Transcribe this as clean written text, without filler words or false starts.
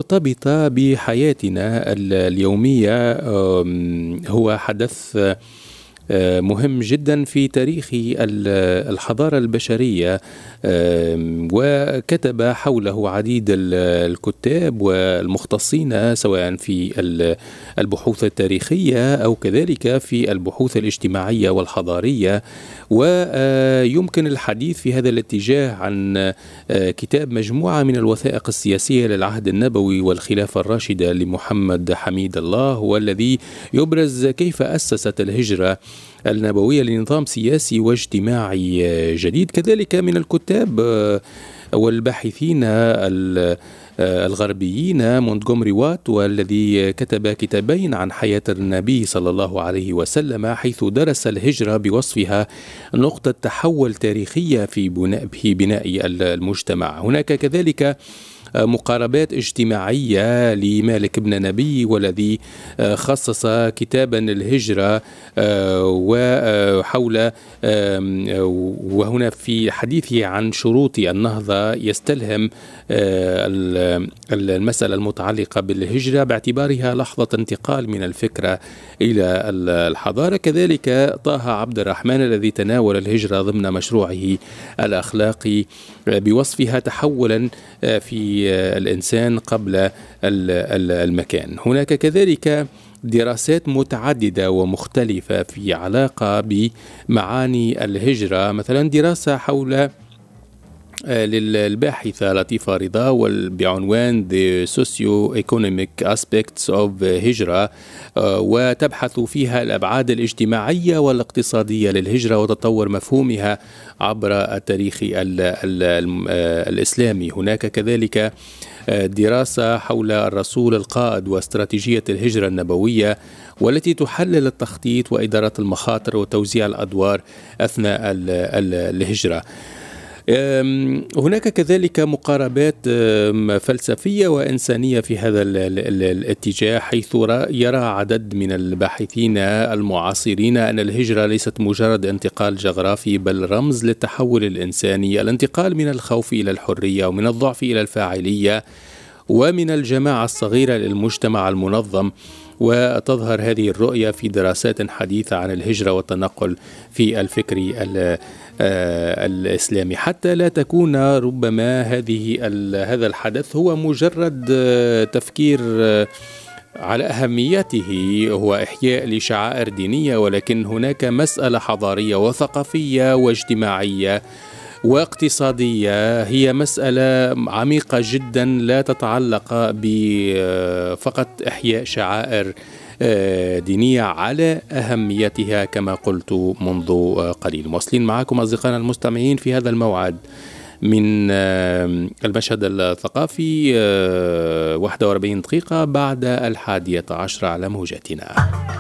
مرتبطة بحياتنا اليومية. هو حدث مهم جدا في تاريخ الحضارة البشرية، وكتب حوله عديد الكتاب والمختصين سواء في البحوث التاريخية أو كذلك في البحوث الاجتماعية والحضارية. ويمكن الحديث في هذا الاتجاه عن كتاب مجموعة من الوثائق السياسية للعهد النبوي والخلافة الراشدة لمحمد حميد الله، والذي يبرز كيف أسست الهجرة النبوية لنظام سياسي واجتماعي جديد. كذلك من الكتاب والباحثين الغربيين مونتغومري وات، والذي كتب كتابين عن حياة النبي صلى الله عليه وسلم، حيث درس الهجرة بوصفها نقطة تحول تاريخية في بناء المجتمع. هناك كذلك مقاربات اجتماعية لمالك بن نبي، والذي خصص كتابا الهجرة وحول وهنا في حديثه عن شروط النهضة يستلهم المسألة المتعلقة بالهجرة باعتبارها لحظة انتقال من الفكرة إلى الحضارة. كذلك طه عبد الرحمن الذي تناول الهجرة ضمن مشروعه الأخلاقي بوصفها تحولا في الإنسان قبل المكان. هناك كذلك دراسات متعددة ومختلفة في علاقة بمعاني الهجرة، مثلا دراسة حول للباحثة لطيفة رضا بعنوان The Socio-Economic Aspects of هجرة، وتبحث فيها الأبعاد الاجتماعية والاقتصادية للهجرة وتطور مفهومها عبر التاريخ الإسلامي. هناك كذلك دراسة حول الرسول القائد واستراتيجية الهجرة النبوية، والتي تحلل التخطيط وإدارة المخاطر وتوزيع الأدوار أثناء الهجرة. هناك كذلك مقاربات فلسفية وإنسانية في هذا الاتجاه، حيث يرى عدد من الباحثين المعاصرين أن الهجرة ليست مجرد انتقال جغرافي، بل رمز للتحول الإنساني، الانتقال من الخوف إلى الحرية ومن الضعف إلى الفاعلية ومن الجماعة الصغيرة للمجتمع المنظم. وتظهر هذه الرؤية في دراسات حديثة عن الهجرة والتنقل في الفكر الإسلامي، حتى لا تكون ربما هذا الحدث هو مجرد تفكير على أهميته، هو إحياء لشعائر دينية، ولكن هناك مسألة حضارية وثقافية واجتماعية واقتصادية، هي مسألة عميقة جدا لا تتعلق بفقط إحياء شعائر دينية على أهميتها كما قلت منذ قليل. مواصلين معكم أصدقائنا المستمعين في هذا الموعد من المشهد الثقافي، 41 دقيقة بعد 11 على موجتنا.